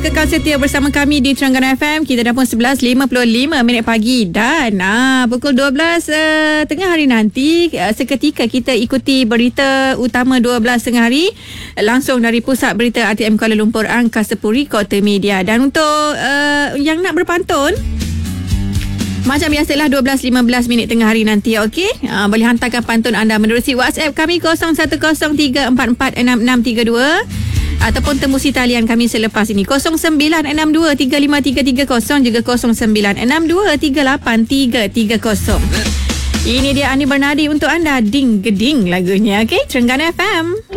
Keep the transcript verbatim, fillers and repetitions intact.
kekal setia bersama kami di Terengganu F M. Kita dah pun sebelas lima puluh lima minit pagi dan ah, pukul dua belas uh, tengah hari nanti uh, seketika kita ikuti berita utama dua belas tengah hari langsung dari Pusat Berita R T M Kuala Lumpur Angkasa Puri Kota Media. Dan untuk uh, yang nak berpantun, macam biasalah dua belas lima belas minit tengah hari nanti, okey? Uh, boleh hantarkan pantun anda menerusi WhatsApp kami kosong satu kosong tiga empat empat enam enam tiga dua ataupun tembusi talian kami selepas ini kosong sembilan enam dua tiga lima tiga tiga kosong juga kosong sembilan enam dua tiga lapan tiga tiga kosong. Ini dia Ani Bernadi untuk anda, Ding Geding lagunya, okey? Terengganu F M.